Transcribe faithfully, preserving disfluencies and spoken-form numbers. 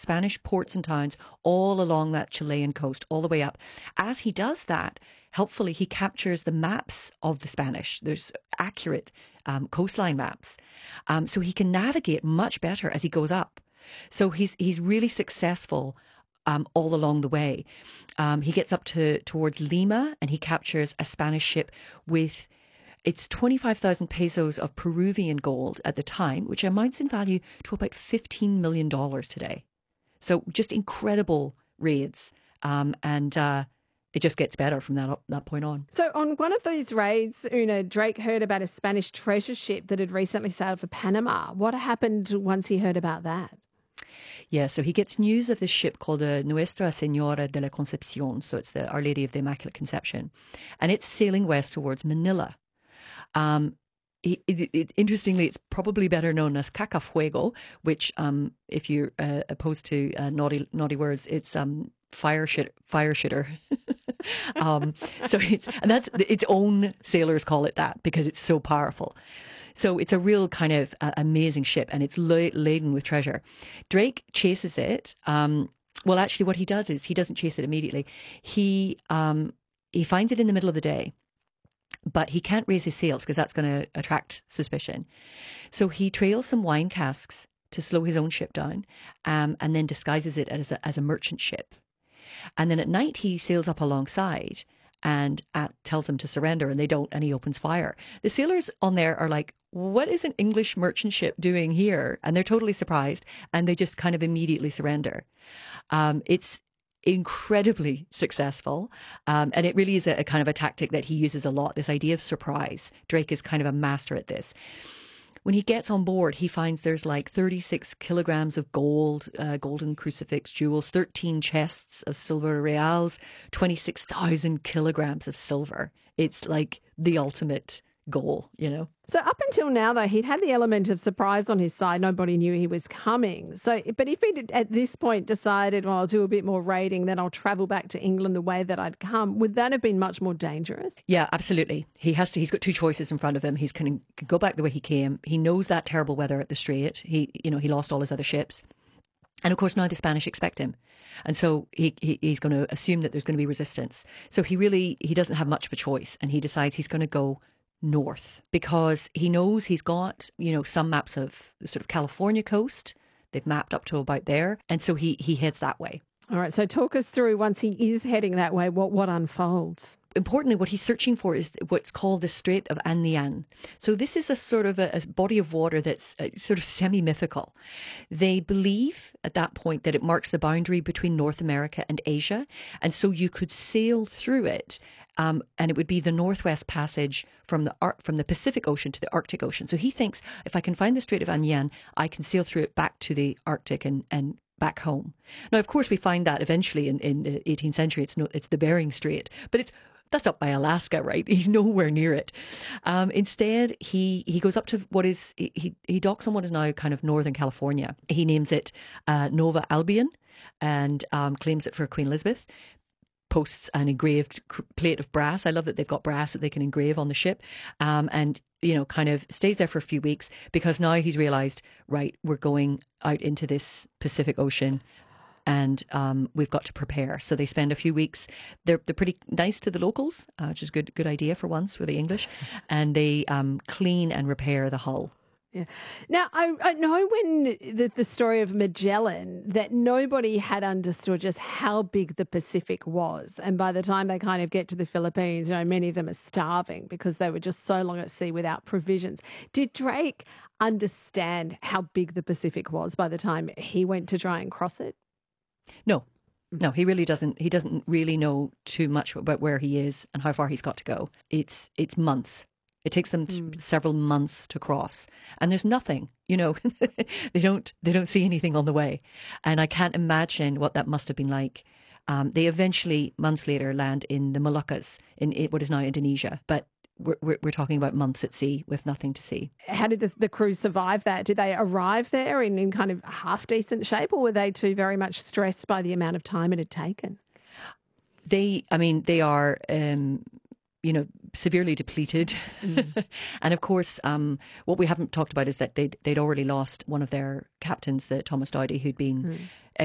Spanish ports and towns all along that Chilean coast, all the way up. As he does that, helpfully, he captures the maps of the Spanish. There's accurate um, coastline maps. Um, so he can navigate much better as he goes up. So he's he's really successful um, all along the way. Um, he gets up to towards Lima and he captures a Spanish ship with, it's twenty-five thousand pesos of Peruvian gold at the time, which amounts in value to about fifteen million dollars today. So just incredible raids. Um, and uh, it just gets better from that that point on. So on one of these raids, Una, Drake heard about a Spanish treasure ship that had recently sailed for Panama. What happened once he heard about that? Yeah, so he gets news of this ship called uh, Nuestra Señora de la Concepción. So it's the Our Lady of the Immaculate Conception. And it's sailing west towards Manila. Um, it, it, it, interestingly, it's probably better known as Cacafuego, which, um, if you're uh, opposed to uh, naughty naughty words, it's um, fire shit, fire shitter. um, so it's and that's its own sailors call it that because it's so powerful. So it's a real kind of uh, amazing ship, and it's la- laden with treasure. Drake chases it. Um, well, actually, what he does is he doesn't chase it immediately. He um, he finds it in the middle of the day. But he can't raise his sails because that's going to attract suspicion. So he trails some wine casks to slow his own ship down, um, and then disguises it as a, as a merchant ship. And then at night he sails up alongside and uh, tells them to surrender, and they don't, and he opens fire. The sailors on there are like, what is an English merchant ship doing here? And they're totally surprised, and they just kind of immediately surrender. Um, it's incredibly successful. Um, and it really is a, a kind of a tactic that he uses a lot, this idea of surprise. Drake is kind of a master at this. When he gets on board, he finds there's like thirty-six kilograms of gold, uh, golden crucifix jewels, thirteen chests of silver reals, twenty-six thousand kilograms of silver. It's like the ultimate goal, you know. So up until now, though, he'd had the element of surprise on his side. Nobody knew he was coming. So, but if he'd at this point decided, well, I'll do a bit more raiding, then I'll travel back to England the way that I'd come, would that have been much more dangerous? Yeah, absolutely. He has to. He's got two choices in front of him. He's can, can go back the way he came. He knows that terrible weather at the Strait. He, you know, he lost all his other ships. And of course, now the Spanish expect him. And so he, he he's going to assume that there's going to be resistance. So he really, he doesn't have much of a choice. And he decides he's going to go north because he knows he's got, you know, some maps of the sort of California coast. They've mapped up to about there. And so he he heads that way. All right. So talk us through, once he is heading that way, what, what unfolds? Importantly, what he's searching for is what's called the Strait of Anian. So this is a sort of a, a body of water that's uh, sort of semi-mythical. They believe at that point that it marks the boundary between North America and Asia. And so you could sail through it. Um, and it would be the Northwest Passage from the Ar- from the Pacific Ocean to the Arctic Ocean. So he thinks, if I can find the Strait of Anian, I can sail through it back to the Arctic and, and back home. Now, of course, we find that eventually in, in the eighteenth century, it's no, it's the Bering Strait, but it's that's up by Alaska, right? He's nowhere near it. Um, instead, he he goes up to what is, he, he docks on what is now kind of Northern California. He names it uh, Nova Albion and um, claims it for Queen Elizabeth. Posts an engraved plate of brass. I love that they've got brass that they can engrave on the ship, um, and you know, kind of stays there for a few weeks because now he's realised, right, we're going out into this Pacific Ocean, and um, we've got to prepare. So they spend a few weeks. They're they're pretty nice to the locals, uh, which is good good idea for once with the English, and they um, clean and repair the hull. Yeah. Now, I, I know when the, the story of Magellan, that nobody had understood just how big the Pacific was. And by the time they kind of get to the Philippines, you know, many of them are starving because they were just so long at sea without provisions. Did Drake understand how big the Pacific was by the time he went to try and cross it? No. No, he really doesn't. He doesn't really know too much about where he is and how far he's got to go. It's it's months. It takes them mm. several months to cross, and there's nothing, you know, they don't, they don't see anything on the way. And I can't imagine what that must have been like. Um, they eventually, months later, land in the Moluccas in what is now Indonesia, but we're, we're, we're talking about months at sea with nothing to see. How did the, the crew survive that? Did they arrive there in, in kind of half decent shape, or were they too very much stressed by the amount of time it had taken? They, I mean, they are, um, you know, severely depleted. Mm. And of course, um, what we haven't talked about is that they'd, they'd already lost one of their captains, the Thomas Doughty, who'd been mm.